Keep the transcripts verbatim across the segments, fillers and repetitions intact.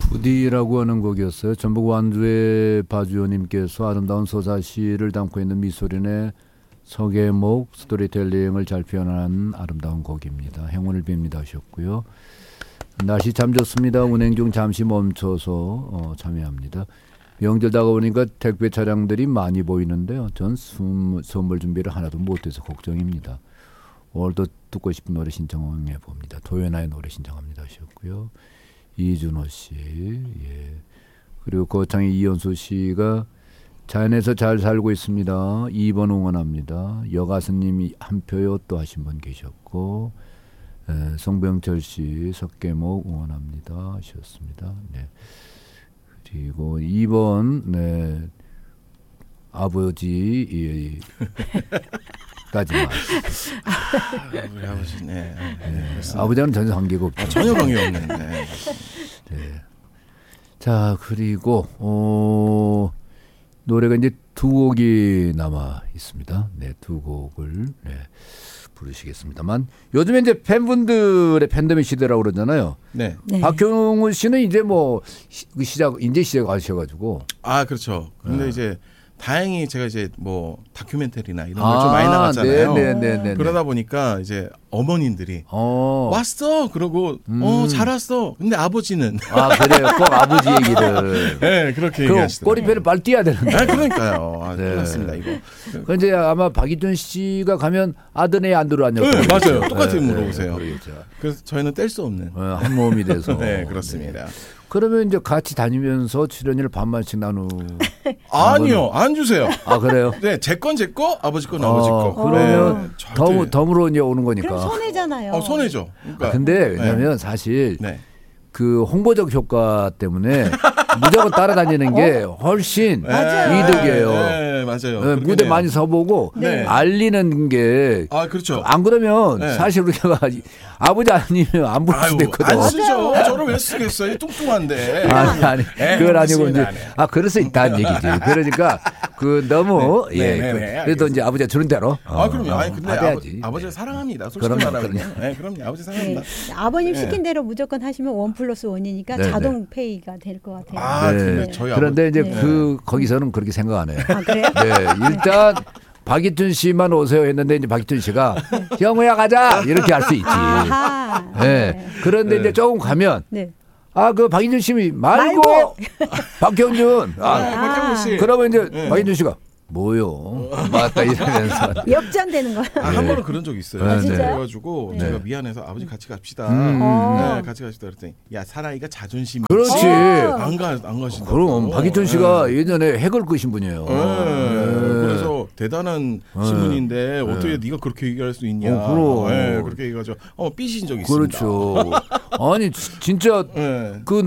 부디라고 하는 곡이었어요. 전북 완주의 바주호님께서 아름다운 서사시를 담고 있는 미소린의 서계목 스토리텔링을 잘 표현한 아름다운 곡입니다. 행운을 빕니다 하셨고요. 날씨 참 좋습니다. 운행 중 잠시 멈춰서 어, 참여합니다. 명절 다가오니까 택배 차량들이 많이 보이는데요. 전 선물 준비를 하나도 못해서 걱정입니다. 오늘도 듣고 싶은 노래 신청해 봅니다. 도연아의 노래 신청합니다 하셨고요. 이준호 씨, 예. 그리고 거창의 이현수 씨가 자연에서 잘 살고 있습니다. 이 번 응원합니다. 여가수님이 한 표요 또 하신 분 계셨고, 예, 송병철 씨 석계목 응원합니다 하셨습니다. 네. 그리고 이 번 네, 아버지 까지만. 아, 우리 아버지, 네. 네. 아버지는 전혀 관계가 없죠. 아, 전혀 관계가 없는. 네. 네. 자, 그리고 어, 노래가 이제 두 곡이 남아 있습니다. 네, 두 곡을 네, 부르시겠습니다만 요즘에 이제 팬분들의 팬데믹 시대라고 그러잖아요. 네. 네. 박형우 씨는 이제 뭐 시, 시작 이제 시작하셔가지고. 아, 그렇죠. 근데 네. 이제 다행히 제가 이제 뭐 다큐멘터리나 이런 걸 좀 아, 많이 나갔잖아요. 네, 네, 네, 네, 그러다 보니까 이제 어머님들이 어. 왔어. 그러고 음. 어, 잘 왔어. 근데 아버지는 아, 그래요. 꼭 아버지 얘기를. 네, 그렇게 그럼 얘기하시더라고요. 꼬리표를 빨리 띄어야 되는데. 아, 그러니까요. 아, 네. 끝났습니다 이거. 그 이제 아마 박이준 씨가 가면 아드네 안 들어왔냐고. 네, 맞아요. 똑같이 네, 물어보세요. 네, 그렇죠. 그래서 저희는 뗄 수 없는. 어, 한 몸이 돼서. 네, 그렇습니다. 네. 그러면 이제 같이 다니면서 출연료를 반반씩 나누. 아니요, 안 주세요. 아, 그래요? 네, 제 건 제 거, 아버지 건 아버지 어, 거. 그러면 네, 더, 절대- 덤으로 이제 오는 거니까. 그럼 손해잖아요. 어, 손해죠. 그러니까. 아, 근데 왜냐면 사실 네. 그 홍보적 효과 때문에 무조건 따라다니는 게 훨씬 맞아요. 이득이에요. 네, 맞아요. 네, 그렇긴 무대 해요. 많이 서보고 네. 알리는 게. 아, 그렇죠. 안 그러면 네. 사실 우리가 아버지 아니면 안 부를 수도 아유, 있거든. 안 쓰죠. 저를 왜 쓰겠어요? 뚱뚱한데. 아니, 아니, 네, 그건 아니고 맞습니다. 이제, 네. 아, 그럴 수 있다는 얘기지. 그러니까, 그, 너무, 네, 예. 네, 네, 그, 네, 그래도 이제 아버지가 주는 대로. 아, 어, 그럼요. 어, 아니, 근데 받아야지. 아버, 아버지를 네. 사랑합니다. 솔직히 그럼요, 말하면. 그럼요. 네, 그럼요. 아버지 네. 사랑합니다. 아버님 네. 시킨 대로 무조건 하시면 원 플러스 원이니까 네, 자동 페이가 될 것 같아요. 아, 네. 근데 저희 그런데 이제 네. 그, 거기서는 그렇게 생각 안 해요. 아, 그래요? 네. 일단, 박이준 씨만 오세요 했는데, 이제 박이준 씨가, 형우야 가자! 이렇게 할 수 있지. 아하. 네. 그런데 네. 이제 조금 가면, 네. 아, 그 박이준 씨 말고, 말고! 박형준. 아, 아버지. 박형우 씨. 그러면 이제 네. 박이준 씨가, 뭐요? 맞다, 이러면서. 역전되는 거야. 아, 한 번은 그런 적 있어요. 아, 진짜요? 그래가지고 네. 제가 미안해서 아버지 같이 갑시다. 음. 어. 네, 같이 갑시다. 그랬더니 야, 사나이가 자존심이 그렇지. 안 가, 안 가신다. 그럼 박이준 씨가 예전에 핵을 끄신 분이에요. 네. 네. 그래서 대단한 네. 신문인데 어떻게 네가 그렇게 얘기할 수 있냐. 어, 그럼. 네, 그렇게 얘기하죠. 어, 삐신 적 있습니다. 그렇죠. 아니 지- 진짜 네. 그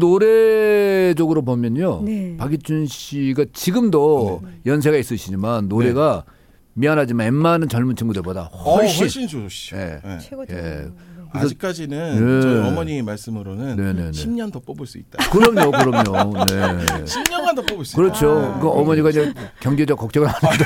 노래적으로 보면요. 네. 박이준 씨가 지금도 연세가 있으시지만 노래가 미안하지만 웬만한 젊은 친구들보다 어, 훨씬, 훨씬 좋으시죠. 예. 네. 최고죠. 예. 네. 그래서- 아직까지는 네. 저희 어머니 말씀으로는 네, 네, 네. 십 년 더 뽑을 수 있다. 그럼요, 그럼요. 네. 십 년간 더 뽑을 수 그렇죠. 있다. 그 어머니가 이제 경제적 걱정을 하는데.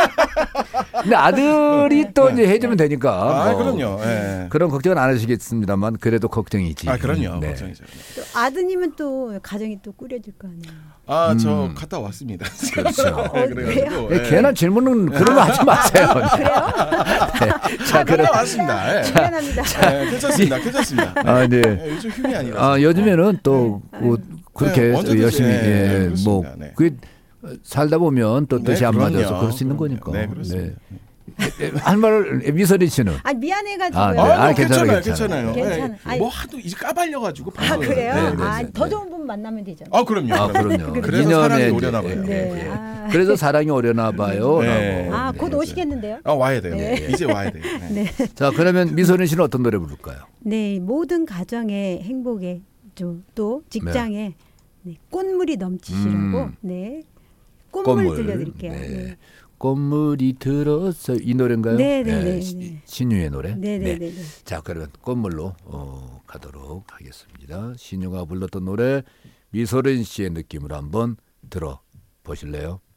근데 아들이 또 이제 해주면 되니까. 아, 뭐 그럼요. 예. 그런 걱정은 안 하시겠습니다만 그래도 걱정이지. 아, 그럼요. 네. 걱정이죠. 또 아드님은 또 가정이 또 꾸려질 거 아니에요. 아, 저 음. 갔다 왔습니다. 그렇죠. 네, 그래가지고. 예, 괜한 질문은 그런 거 하지 마세요. 그래요? 네. 자, 아, 그럼 갔다 왔습니다. 예. 미안합니다. 네, 괜찮습니다. 괜찮습니다. 아, 네. 예, 요즘 휴이 아니라. 아, 요즘에는 또 뭐, 그렇게 네, 언제든지, 열심히 예, 예, 그렇습니다. 뭐 네. 그게 살다 보면 또 뜻이 네, 안 그럼요. 맞아서 그럴 수 있는 거니까. 네, 그렇습니다. 네. 할 말을 미서리 씨는 아 미안해가지고요. 아, 네. 아, 아, 아, 괜찮아요, 괜찮아요, 괜찮아요. 괜찮아요. 괜찮아요. 예, 아니- 뭐 하도 이제 까발려가지고. 아 그래요? 네, 네, 아, 네, 더 네. 좋은 분 만나면 되잖아요. 아, 그럼요. 아, 그럼요. 그래서 인연에 사랑이 이제, 오려나 봐요. 예, 네. 예, 예. 아. 그래서 사랑이 오려나 봐요. 네. 라고. 아, 네. 곧 오시겠는데요? 아, 와야 돼요. 네. 이제 와야 돼요. 네. 네. 자, 그러면 미소린 씨는 어떤 노래 부를까요? 네, 모든 가정의 행복에 좀 또 직장에 네, 꽃물이 넘치시라고 음. 네 꽃물, 꽃물. 들려드릴게요. 네. 네. 꽃물이 들었어 이 노래인가요? 네, 네, 네, 시- 네. 신유의 노래. 네, 네, 네, 네. 자, 그러면 꽃물로 어, 가도록 하겠습니다. 신유가 불렀던 노래 미소린 씨의 느낌으로 한번 들어 보실래요?